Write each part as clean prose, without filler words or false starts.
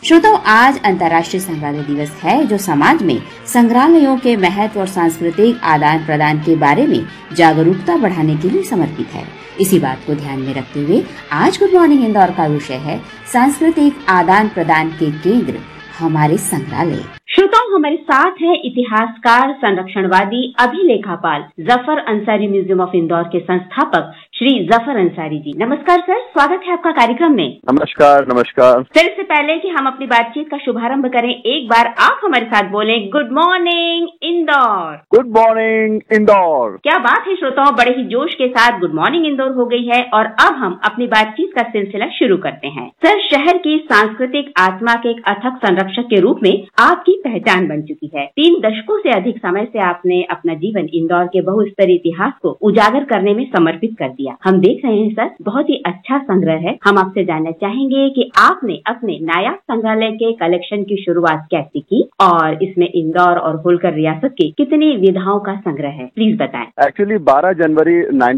श्रोताओं, आज अंतर्राष्ट्रीय संग्रहालय दिवस है, जो समाज में संग्रहालयों के महत्व और सांस्कृतिक आदान प्रदान के बारे में जागरूकता बढ़ाने के लिए समर्पित है। इसी बात को ध्यान में रखते हुए आज गुड मॉर्निंग इंदौर का विषय है सांस्कृतिक आदान प्रदान के केंद्र हमारे संग्रहालय। श्रोताओं, हमारे साथ है इतिहासकार, संरक्षणवादी, अभिलेखापाल, जफर अंसारी म्यूजियम ऑफ इंदौर के संस्थापक श्री जफर अंसारी जी। नमस्कार सर, स्वागत है आपका कार्यक्रम में। नमस्कार। सर, इससे पहले कि हम अपनी बातचीत का शुभारंभ करें, एक बार आप हमारे साथ बोलें good morning Indore. Good morning Indore. क्या बात है श्रोताओं, बड़े ही जोश के साथ गुड मॉर्निंग इंदौर हो गई है और अब हम अपनी बातचीत का सिलसिला शुरू करते हैं। सर, शहर की सांस्कृतिक आत्मा के एक अथक संरक्षक के रूप में आपकी पहचान बन चुकी है। 3 दशकों से अधिक समय से आपने अपना जीवन इंदौर के बहुस्तरीय इतिहास को उजागर करने में समर्पित कर दिया। हम देख रहे हैं सर, बहुत ही अच्छा संग्रह है। हम आपसे जानना चाहेंगे कि आपने अपने नायाब संग्रहालय के कलेक्शन की शुरुआत कैसे की और इसमें इंदौर और होलकर रियासत की कितनी विधाओं का संग्रह है, प्लीज बताएं। एक्चुअली 12 जनवरी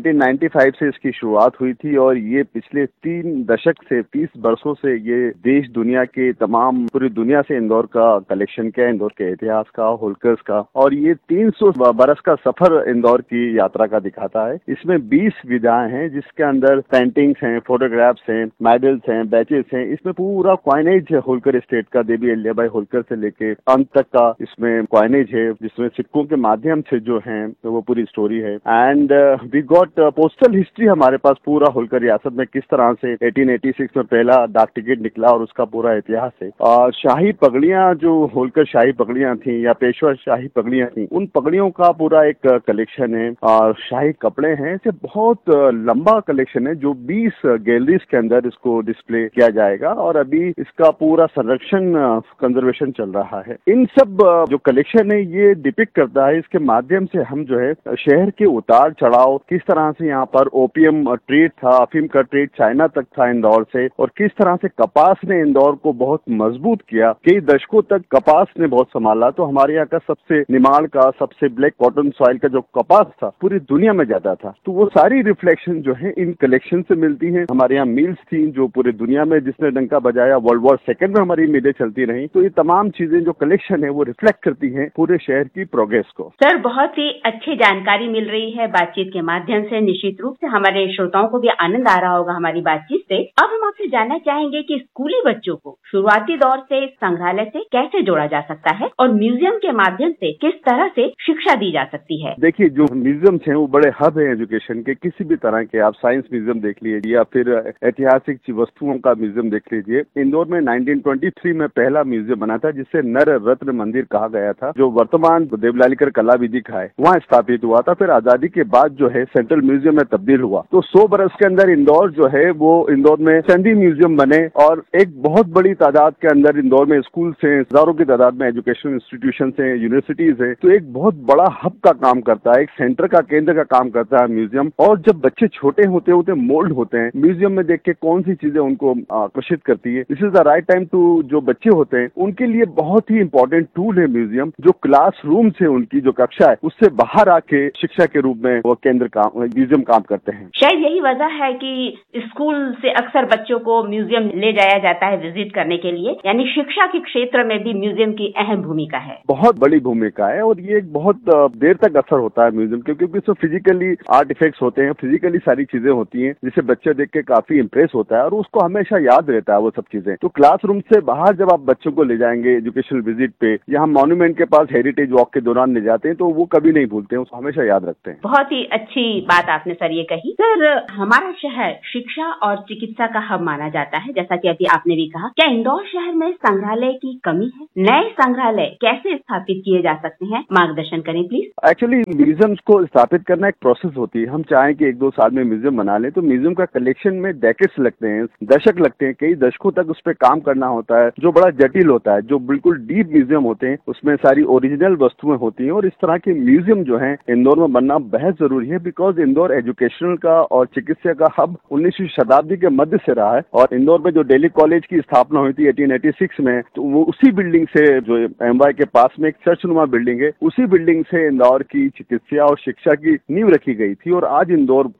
1995 से इसकी शुरुआत हुई थी और ये पिछले 3 दशक से 30 वर्षों से ये देश दुनिया के तमाम पूरी दुनिया से इंदौर का कलेक्शन क्या, इंदौर के इतिहास का, होलकर्स का, और ये 300 बरस का सफर इंदौर की यात्रा का दिखाता है। इसमें 20 विधाएं हैं जिसके अंदर पेंटिंग्स हैं, फोटोग्राफ्स हैं, मेडल्स हैं, बैचेस हैं। इसमें पूरा क्वाइनेज होलकर स्टेट का, देवी अहिल्याबाई होलकर से लेके अंत तक का इसमें क्वाइनेज है, जिसमें सिक्कों के माध्यम से जो है तो वो पूरी स्टोरी है। And we got postal history हमारे पास पूरा होलकर रियासत में किस तरह से 1886 में पहला डाक टिकट निकला और उसका पूरा इतिहास है। शाही पगड़ियां, जो होलकर शाही पगड़ियां थी या पेशवा शाही पगड़ियां थी, उन पगड़ियों का पूरा एक कलेक्शन है। और शाही कपड़े हैं, इसे बहुत लंबा कलेक्शन है जो 20 गैलरीज के अंदर इसको डिस्प्ले किया जाएगा और अभी इसका पूरा संरक्षण कंजर्वेशन चल रहा है। इन सब जो कलेक्शन है ये डिपिक्ट करता है, इसके माध्यम से हम जो है शहर के उतार चढ़ाव, किस तरह से यहाँ पर ओपियम ट्रेड था, अफीम का ट्रेड चाइना तक था इंदौर से, और किस तरह से कपास ने इंदौर को बहुत मजबूत किया। कई दशकों तक कपास ने बहुत संभाला। तो हमारे यहाँ का सबसे निमाड़ का, सबसे ब्लैक कॉटन सॉइल का जो कपास था पूरी दुनिया में जाता था। तो वो सारी रिफ्लेक्शन जो है इन कलेक्शन से मिलती हैं। हमारे यहाँ मिल्स थी जो पूरी दुनिया में जिसने डंका बजाया, वर्ल्ड वॉर सेकंड में हमारी मिलें चलती रही। तो ये तमाम चीजें जो कलेक्शन है वो रिफ्लेक्ट करती हैं पूरे शहर की प्रोग्रेस को। सर, बहुत ही अच्छी जानकारी मिल रही है बातचीत के माध्यम से। निश्चित रूप से हमारे श्रोताओं को भी आनंद आ रहा होगा हमारी बातचीत से। अब हम आपसे जानना चाहेंगे कि स्कूली बच्चों को शुरुआती दौर से संग्रहालय से कैसे जोड़ा जा सकता है और म्यूजियम के माध्यम से किस तरह से शिक्षा दी जा सकती है। देखिए, जो म्यूजियम्स हैं वो बड़े हब है एजुकेशन के, किसी भी तरह के। आप साइंस म्यूजियम देख लीजिए या फिर ऐतिहासिक वस्तुओं का म्यूजियम देख लीजिए। इंदौर में 1923 में पहला म्यूजियम बना था जिसे नर रत्न मंदिर कहा गया था, जो वर्तमान देवलालीकर कला विधि है वहाँ स्थापित हुआ था। फिर आजादी के बाद जो है सेंट्रल म्यूजियम में तब्दील हुआ। तो 100 बरस के अंदर इंदौर जो है वो इंदौर में सैंडी म्यूजियम बने और एक बहुत बड़ी तादाद के अंदर इंदौर में स्कूल से हजारों की तादाद में एजुकेशनल इंस्टीट्यूशन है, यूनिवर्सिटीज है। तो एक बहुत बड़ा हब का काम करता है, एक सेंटर का, केंद्र का काम करता है म्यूजियम। और जब बच्चे छोटे होते होते मोल्ड होते हैं, म्यूजियम में देख के कौन सी चीजें उनको आकर्षित करती है, this is the right time to, जो बच्चे होते हैं उनके लिए बहुत ही इंपॉर्टेंट टूल है म्यूजियम, जो क्लासरूम से उनकी जो कक्षा है उससे बाहर आके शिक्षा के रूप में वो केंद्र काम, म्यूजियम काम करते हैं। शायद यही वजह है कि स्कूल से अक्सर बच्चों को म्यूजियम ले जाया जाता है विजिट करने के लिए, यानी शिक्षा के क्षेत्र में भी म्यूजियम की अहम भूमिका है। बहुत बड़ी भूमिका है और ये एक बहुत देर तक असर होता है म्यूजियम, क्योंकि इसमें फिजिकली आर्ट इफेक्ट्स होते हैं, फिजिकली सारी चीजें होती हैं जिसे बच्चे देख के काफी इंप्रेस होता है और उसको हमेशा याद रहता है वो सब चीजें। तो क्लासरूम से बाहर जब आप बच्चों को ले जाएंगे एजुकेशनल विजिट पे, या हम मॉन्यूमेंट के पास हेरिटेज वॉक के दौरान ले जाते हैं, तो वो कभी नहीं भूलते हैं, उसको हमेशा याद रखते हैं। बहुत ही अच्छी बात आपने सर ये कही। सर, हमारा शहर शिक्षा और चिकित्सा का हब माना जाता है, जैसा कि अभी आपने भी कहा। क्या इंदौर शहर में संग्रहालय की कमी है? नए संग्रहालय कैसे स्थापित किए जा सकते हैं, मार्गदर्शन करें प्लीज। एक्चुअली म्यूजियम्स को स्थापित करना एक प्रोसेस होती है। हम चाहें कि 1-2 साल में म्यूजियम बना लें तो म्यूजियम का कलेक्शन में डेकेड्स लगते हैं, दशक लगते हैं, कई दशकों तक उस पर काम करना होता है, जो बड़ा जटिल होता है। जो बिल्कुल डीप म्यूजियम होते हैं उसमें सारी ओरिजिनल वस्तुएं होती हैं और इस तरह के म्यूजियम जो है इंदौर में बनना बेहद जरूरी है, बिकॉज इंदौर एजुकेशनल का और चिकित्सा का हब 19वीं शताब्दी के मध्य से रहा है। और इंदौर में जो दिल्ली कॉलेज की स्थापना हुई थी 1886 में, तो वो उसी बिल्डिंग से, जो एमवाई के पास में एक चर्चनुमा बिल्डिंग है, उसी बिल्डिंग से इंदौर की चिकित्सा और शिक्षा की नींव रखी गई थी। और आज इंदौर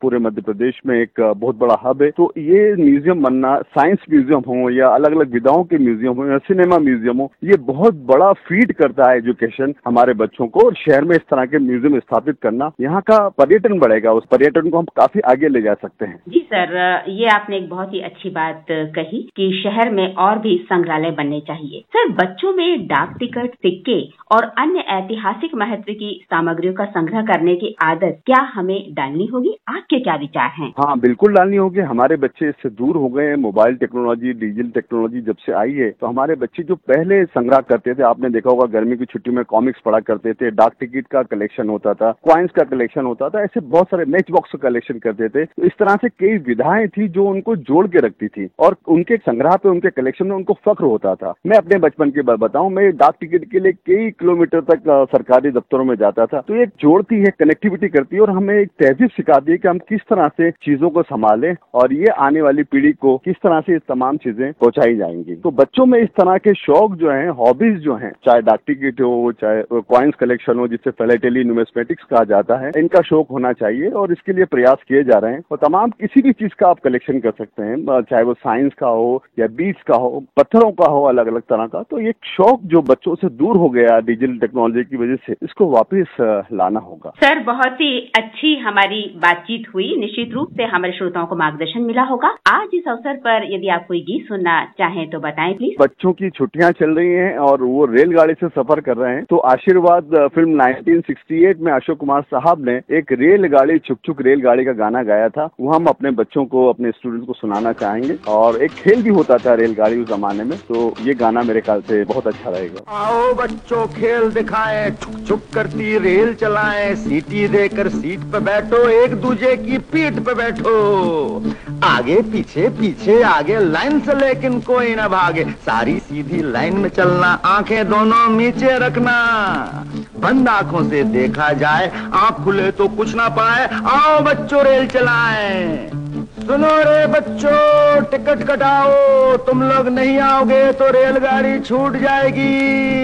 पूरे मध्य प्रदेश में एक बहुत बड़ा हब है। तो ये म्यूजियम बनना, साइंस म्यूजियम हो या अलग अलग विधाओं के म्यूजियम हो या सिनेमा म्यूजियम हो, ये बहुत बड़ा फीड करता है एजुकेशन हमारे बच्चों को। और शहर में इस तरह के म्यूजियम स्थापित करना, यहाँ का पर्यटन बढ़ेगा, उस पर्यटन को हम काफी आगे ले जा सकते हैं। जी सर, ये आपने एक बहुत ही अच्छी बात कही कि शहर में और भी संग्रहालय बनने चाहिए। सर, बच्चों में डाक टिकट, सिक्के और अन्य ऐतिहासिक महत्व की सामग्रियों का संग्रह करने की आदत क्या हमें डालनी होगी? आपके क्या विचार हैं? हाँ, बिल्कुल डालनी होगी। हमारे बच्चे इससे दूर हो गए हैं। मोबाइल टेक्नोलॉजी, डिजिटल टेक्नोलॉजी जब से आई है, तो हमारे बच्चे जो पहले संग्रह करते थे, आपने देखा होगा गर्मी की छुट्टी में कॉमिक्स पढ़ा करते थे, डाक टिकट का कलेक्शन होता था, कॉइन्स का कलेक्शन होता था, ऐसे बहुत सारे मैच बॉक्स का कलेक्शन करते थे। तो इस तरह से कई विधाएं थी जो उनको जोड़ के रखती थी और उनके संग्रह पे, उनके कलेक्शन में उनको फख्र होता था। मैं अपने बचपन की बात बताऊं, मैं डाक टिकट के लिए कई किलोमीटर तक सरकारी दफ्तरों में जाता था। तो एक जोड़ती है, कनेक्टिविटी करती है और हमें एक तहजीब सिखाती है कि हम किस तरह से चीजों को संभालें और ये आने वाली पीढ़ी को किस तरह से ये तमाम चीजें पहुंचाई जाएंगी। तो बच्चों में इस तरह के शौक जो हैं, हॉबीज जो हैं, चाहे डाक टिकट हो, चाहे कॉइन्स कलेक्शन हो, जिससे फिलैटेली, न्यूमिस्मेटिक्स कहा जाता है, इनका शौक होना चाहिए और इसके लिए प्रयास किए जा रहे हैं। और तमाम किसी भी चीज का आप कलेक्शन कर सकते हैं, चाहे वो साइंस का हो या बीज का हो, पत्थरों का हो, अलग अलग तरह का। तो ये शौक जो बच्चों से दूर हो गया डिजिटल टेक्नोलॉजी की वजह से, इसको वापस लाना होगा। सर, बहुत ही अच्छी हमारी बातचीत हुई। निश्चित रूप से हमारे श्रोताओं को मार्गदर्शन मिला होगा। आज इस अवसर पर यदि आप कोई गीत सुनना चाहें तो बताएं प्लीज। बच्चों की छुट्टियां चल रही हैं और वो रेलगाड़ी से सफर कर रहे हैं, तो आशीर्वाद फिल्म 1968 में अशोक कुमार साहब ने एक रेलगाड़ी, छुक छुक रेलगाड़ी का गाना गाया था। वो हम अपने बच्चों को, अपने स्टूडेंट्स को सुनाना चाहेंगे। और एक खेल भी होता था रेलगाड़ी उस जमाने में, तो ये गाना मेरे ख्याल से बहुत अच्छा रहेगा। आओ बच्चों खेल दिखाएं, छुक छुक करती रेल चलाएं, सीटी देकर सीट पे बैठो, एक दूजे की पीठ पे बैठो, आगे पीछे पीछे आगे, लाइन से लेकिन कोई ना भागे, सारी सीधी लाइन में चलना, आंखें दोनों नीचे रखना, बंद आंखों से देखा जाए, आंख खुले तो कुछ ना पाए, आओ बच्चों रेल चलाएं। सुनो रे बच्चों, टिकट कटाओ, तुम लोग नहीं आओगे तो रेलगाड़ी छूट जाएगी।